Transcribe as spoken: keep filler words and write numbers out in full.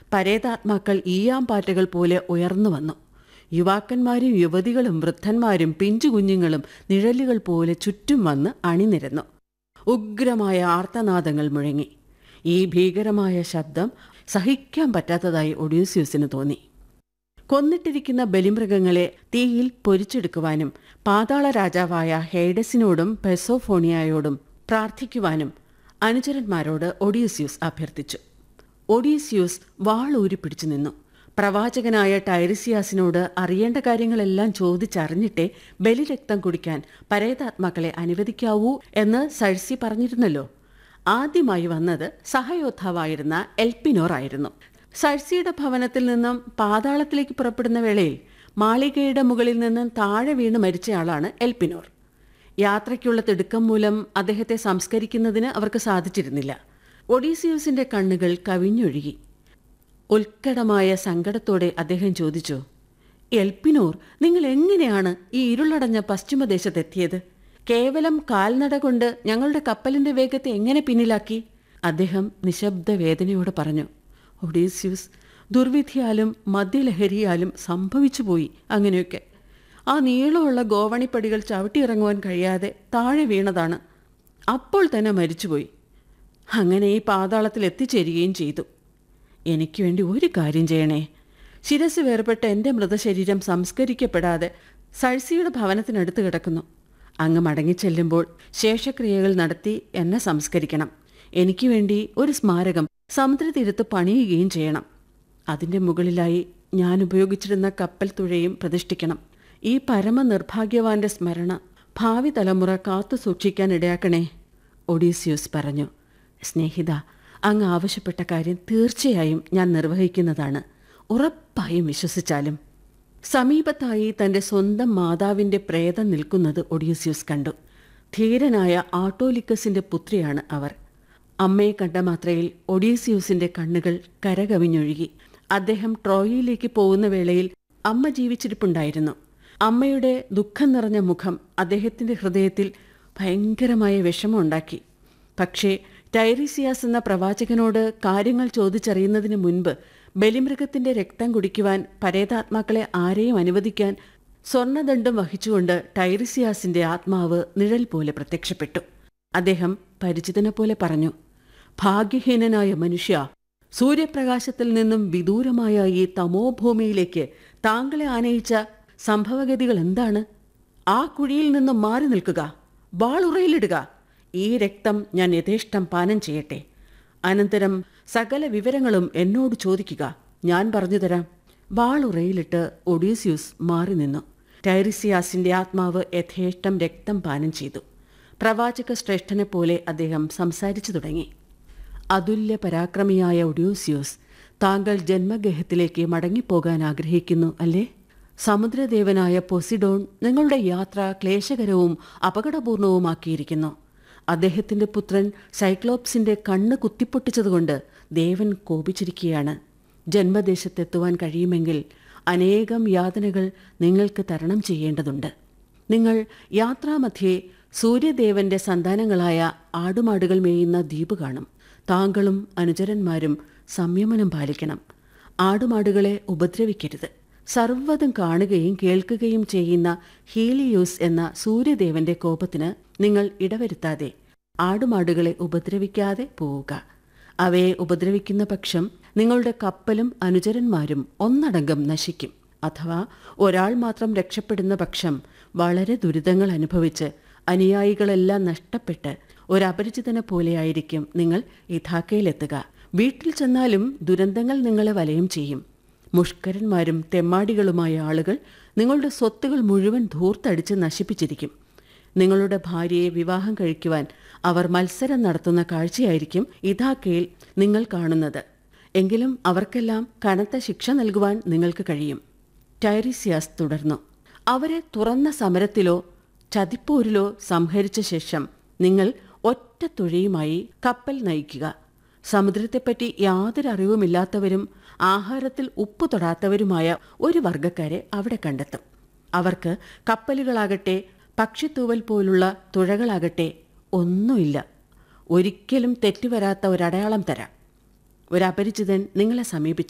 പരേതാത്മാക്കൾ ഈയാമ്പാറ്റകൾ പോലെ ഉയർന്നു വന്നു. യുവാക്കന്മാരും യുവതികളും വൃദ്ധന്മാരും പിഞ്ചുകുഞ്ഞുങ്ങളും നിഴലുകൾ പോലെ ചുറ്റും വന്ന് അണിനിരന്നു. ഉഗ്രമായ ആർത്തനാദങ്ങൾ മുഴങ്ങി. ഈ ഭീകരമായ ശബ്ദം സഹിക്കാൻ പറ്റാത്തതായി ഒഡ്യൂസ്യൂസിന് തോന്നി. കൊന്നിട്ടിരിക്കുന്ന ബലിമൃഗങ്ങളെ തീയിൽ പൊരിച്ചെടുക്കുവാനും പാതാള രാജാവായ ഹേഡസിനോടും പെർസോഫോണിയയോടും പ്രാർത്ഥിക്കുവാനും അനുചരന്മാരോട് ഒഡീസ്യൂസ് അഭ്യർത്ഥിച്ചു. ഒഡീസ്യൂസ് വാളൂരി പിടിച്ചു നിന്നു. പ്രവാചകനായ ടൈറിസിയാസിനോട് അറിയേണ്ട കാര്യങ്ങളെല്ലാം ചോദിച്ചറിഞ്ഞിട്ടേ ബലിരക്തം കുടിക്കാൻ പരേതാത്മാക്കളെ അനുവദിക്കാവൂ എന്ന് സഴ്സി പറഞ്ഞിരുന്നല്ലോ. ആദ്യമായി വന്നത് സഹയോദ്ധാവായിരുന്ന എൽപ്പിനോർ ആയിരുന്നു. സഴ്സിയുടെ ഭവനത്തിൽ നിന്നും പാതാളത്തിലേക്ക് പുറപ്പെടുന്ന വേളയിൽ മാളികയുടെ മുകളിൽ നിന്നും താഴെ വീണ് മരിച്ചയാളാണ് എൽപ്പിനോർ. യാത്രയ്ക്കുള്ള തിടുക്കം മൂലം അദ്ദേഹത്തെ സംസ്കരിക്കുന്നതിന് അവർക്ക് സാധിച്ചിരുന്നില്ല. ഒഡീസിയൂസിന്റെ കണ്ണുകൾ കവിഞ്ഞൊഴുകി. ഉത്കടമായ സങ്കടത്തോടെ അദ്ദേഹം ചോദിച്ചു, എൽപ്പിനോർ, നിങ്ങൾ എങ്ങനെയാണ് ഈ ഇരുളടഞ്ഞ പശ്ചിമദേശത്തെത്തിയത്? കേവലം കാൽനട കൊണ്ട് ഞങ്ങളുടെ കപ്പലിന്റെ വേഗത്തെ എങ്ങനെ പിന്നിലാക്കി? അദ്ദേഹം നിശബ്ദ വേദനയോടെ പറഞ്ഞു. ഒഡീസ്യൂസ്, ദുർവിധിയാലും മദ്യലഹരിയാലും സംഭവിച്ചുപോയി അങ്ങനെയൊക്കെ. ആ നീളമുള്ള ഗോവണിപ്പടികൾ ചവിട്ടിയിറങ്ങുവാൻ കഴിയാതെ താഴെ വീണതാണ്. അപ്പോൾ തന്നെ മരിച്ചുപോയി. അങ്ങനെ ഈ പാതാളത്തിൽ എത്തിച്ചേരുകയും ചെയ്തു. എനിക്ക് വേണ്ടി ഒരു കാര്യം ചെയ്യണേ. ശിരസ് വേർപെട്ട എൻ്റെ മൃതശരീരം സംസ്കരിക്കപ്പെടാതെ സഴ്സിയുടെ ഭവനത്തിനടുത്ത് കിടക്കുന്നു. അങ്ങ് മടങ്ങിച്ചെല്ലുമ്പോൾ ശേഷക്രിയകൾ നടത്തി എന്നെ സംസ്കരിക്കണം. എനിക്ക് വേണ്ടി ഒരു സ്മാരകം സമുദ്രതീരത്ത് പണിയുകയും ചെയ്യണം. അതിൻ്റെ മുകളിലായി ഞാൻ ഉപയോഗിച്ചിരുന്ന കപ്പൽ തുഴയും പ്രതിഷ്ഠിക്കണം. ഈ പരമനിർഭാഗ്യവാന്റെ സ്മരണ ഭാവി തലമുറ കാത്തു സൂക്ഷിക്കാൻ ഇടയാക്കണേ. ഒഡീസ്യൂസ് പറഞ്ഞു. സ്നേഹിത, അങ്ങ് ആവശ്യപ്പെട്ട കാര്യം തീർച്ചയായും ഞാൻ നിർവഹിക്കുന്നതാണ്. ഉറപ്പായും വിശ്വസിച്ചാലും. സമീപത്തായി തൻ്റെ സ്വന്തം മാതാവിൻ്റെ പ്രേതം നിൽക്കുന്നത് ഒഡീസ്യൂസ് കണ്ടു. ധീരനായ ആട്ടോലിക്കസിൻ്റെ പുത്രിയാണ് അവർ. അമ്മയെ കണ്ട മാത്രയിൽ ഒഡീസ്യൂസിൻ്റെ കണ്ണുകൾ കരകവിഞ്ഞൊഴുകി. അദ്ദേഹം ട്രോയിയിലേക്ക് പോകുന്ന വേളയിൽ അമ്മ ജീവിച്ചിരിപ്പുണ്ടായിരുന്നു. അമ്മയുടെ ദുഃഖം നിറഞ്ഞ മുഖം അദ്ദേഹത്തിൻ്റെ ഹൃദയത്തിൽ ഭയങ്കരമായ വിഷമമുണ്ടാക്കി. പക്ഷേ ടൈറിസിയാസ് എന്ന പ്രവാചകനോട് കാര്യങ്ങൾ ചോദിച്ചറിയുന്നതിന് മുൻപ് ബലിമൃഗത്തിൻ്റെ രക്തം കുടിക്കുവാൻ പരേതാത്മാക്കളെ ആരെയും അനുവദിക്കാൻ സ്വർണ്ണദണ്ഡം വഹിച്ചുകൊണ്ട് ടൈറിസിയാസിൻ്റെ ആത്മാവ് നിഴൽ പോലെ പ്രത്യക്ഷപ്പെട്ടു. അദ്ദേഹം പരിചിതനെ പോലെ പറഞ്ഞു, ഭാഗ്യഹീനനായ മനുഷ്യ, സൂര്യപ്രകാശത്തിൽ നിന്നും വിദൂരമായ ഈ തമോഭൂമിയിലേക്ക് താങ്കളെ ആനയിച്ച സംഭവഗതികൾ എന്താണ്? ആ കുഴിയിൽ നിന്നും മാറി നിൽക്കുക, വാളുറയിലിടുക. ഈ രക്തം ഞാൻ യഥേഷ്ടം പാനം ചെയ്യട്ടെ. അനന്തരം സകല വിവരങ്ങളും എന്നോട് ചോദിക്കുക, ഞാൻ പറഞ്ഞുതരാം. വാളുറയിലിട്ട് ഒഡീസ്യൂസ് മാറി നിന്നു. ടൈറിസിയാസിന്റെ ആത്മാവ് യഥേഷ്ടം രക്തം പാനം ചെയ്തു. പ്രവാചക ശ്രേഷ്ഠനെ പോലെ അദ്ദേഹം സംസാരിച്ചു തുടങ്ങി. അതുല്യ പരാക്രമിയായ ഒഡ്യൂസ്യൂസ്, താങ്കൾ ജന്മഗേഹത്തിലേക്ക് മടങ്ങിപ്പോകാൻ ആഗ്രഹിക്കുന്നു അല്ലേ? സമുദ്രദേവനായ പൊസിഡോൺ നിങ്ങളുടെ യാത്ര ക്ലേശകരവും അപകടപൂർണവുമാക്കിയിരിക്കുന്നു. അദ്ദേഹത്തിൻ്റെ പുത്രൻ സൈക്ലോപ്സിൻ്റെ കണ്ണ് കുത്തിപ്പൊട്ടിച്ചതുകൊണ്ട് ദേവൻ കോപിച്ചിരിക്കുകയാണ്. ജന്മദേശത്തെത്തുവാൻ കഴിയുമെങ്കിൽ അനേകം യാതനകൾ നിങ്ങൾക്ക് തരണം ചെയ്യേണ്ടതുണ്ട്. നിങ്ങൾ യാത്രാമധ്യേ സൂര്യദേവന്റെ സന്താനങ്ങളായ ആടുമാടുകൾ മേയുന്ന ദ്വീപ് കാണും. താങ്കളും അനുചരന്മാരും സംയമനം പാലിക്കണം. ആടുമാടുകളെ ഉപദ്രവിക്കരുത്. സർവ്വതും കാണുകയും കേൾക്കുകയും ചെയ്യുന്ന ഹീലിയൂസ് എന്ന സൂര്യദേവന്റെ കോപത്തിന് നിങ്ങൾ ഇടവരുത്താതെ ആടുമാടുകളെ ഉപദ്രവിക്കാതെ പോവുക. അവയെ ഉപദ്രവിക്കുന്ന പക്ഷം നിങ്ങളുടെ കപ്പലും അനുചരന്മാരും ഒന്നടങ്കം നശിക്കും. അഥവാ ഒരാൾ മാത്രം രക്ഷപ്പെടുന്ന പക്ഷം വളരെ ദുരിതങ്ങൾ അനുഭവിച്ച് അനുയായികളെല്ലാം നഷ്ടപ്പെട്ട് ഒരപരിചിതനെ പോലെയായിരിക്കും നിങ്ങൾ ഇഥാക്കയിലെത്തുക. വീട്ടിൽ ചെന്നാലും ദുരന്തങ്ങൾ നിങ്ങളെ വലയം ചെയ്യും. മുഷ്കരന്മാരും തെമ്മാടികളുമായ ആളുകൾ നിങ്ങളുടെ സ്വത്തുകൾ മുഴുവൻ ധൂർത്തടിച്ച് നശിപ്പിച്ചിരിക്കും. നിങ്ങളുടെ ഭാര്യയെ വിവാഹം കഴിക്കുവാൻ അവർ മത്സരം നടത്തുന്ന കാഴ്ചയായിരിക്കും ഇഥാക്കയിൽ നിങ്ങൾ കാണുന്നത്. എങ്കിലും അവർക്കെല്ലാം കനത്ത ശിക്ഷ നൽകുവാൻ നിങ്ങൾക്ക് കഴിയും. ടൈറിസിയാസ് തുടർന്നു. അവരെ തുറന്ന സമരത്തിലോ ചതിപ്പോരിലോ സംഹരിച്ച ശേഷം നിങ്ങൾ ഒറ്റ തുഴയുമായി കപ്പൽ നയിക്കുക. സമുദ്രത്തെപ്പറ്റി യാതൊരു അറിവുമില്ലാത്തവരും ആഹാരത്തിൽ ഉപ്പ് തൊടാത്തവരുമായ ഒരു വർഗക്കാരെ അവിടെ കണ്ടെത്തും. അവർക്ക് കപ്പലുകളാകട്ടെ പക്ഷിത്തൂവൽ പോലുള്ള തുഴകളാകട്ടെ ഒന്നുമില്ല. ഒരിക്കലും തെറ്റുവരാത്ത ഒരടയാളം തരാം. ഒരപരിചിതൻ നിങ്ങളെ സമീപിച്ചു